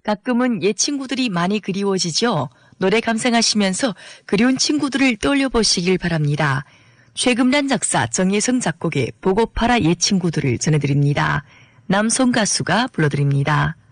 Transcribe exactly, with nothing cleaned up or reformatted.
가끔은 옛 친구들이 많이 그리워지죠. 노래 감상하시면서 그리운 친구들을 떠올려 보시길 바랍니다. 최금란 작사, 정예성 작곡의 보고파라 옛 친구들을 전해드립니다. 남성 가수가 불러드립니다.